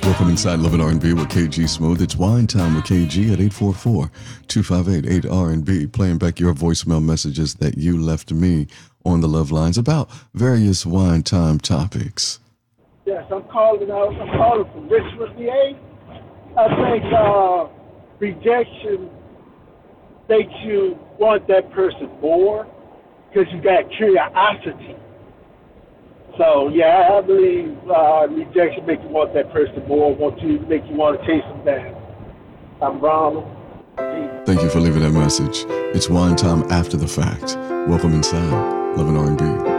Welcome inside Love and R&B with KG Smooth. It's Wine Time with KG at 844-258-8R&B. Playing back your voicemail messages that you left me on the Love Lines about various Wine Time topics. Yes, I'm calling from Richmond, VA. I think rejection makes you want that person more because you got curiosity. So, yeah, I believe rejection makes you want that person more, make you want to chase them down. I'm Ronald. Thank you for leaving that message. It's Wine Time after the fact. Welcome inside Love and R&B.